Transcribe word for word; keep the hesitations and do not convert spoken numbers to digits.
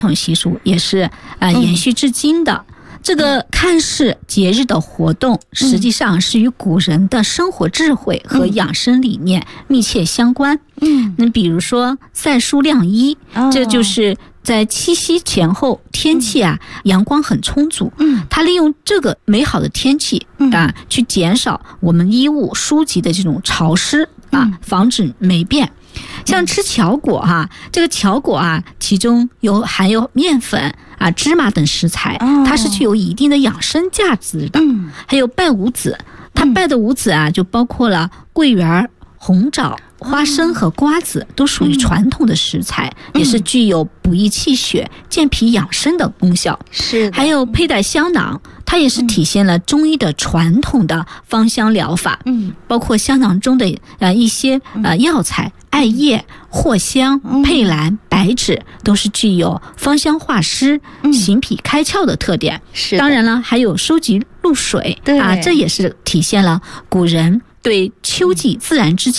统习俗也是呃延续至今的。嗯，这个看似节日的活动，实际上是与古人的生活智慧和养生理念密切相关。嗯，那比如说赛书晾衣，这就是在七夕前后，天气啊阳光很充足，嗯，它利用这个美好的天气啊，去减少我们衣物书籍的这种潮湿啊，防止霉变。像吃巧果哈、啊，这个巧果啊，其中有含有面粉啊、芝麻等食材，它是具有一定的养生价值的。嗯，还有拜五子，它拜的五子啊，就包括了桂圆、红枣、花生和瓜子，都属于传统的食材，嗯、也是具有补益气血、健脾养生的功效。是，还有佩戴香囊，它也是体现了中医的传统的芳香疗法。嗯，包括香囊中的呃一些呃药材。艾叶、藿香、佩兰、白芷都是具有芳香化湿、行脾开窍的特点。是，当然了，还有收集露水啊，这也是体现了古人对秋季自然之气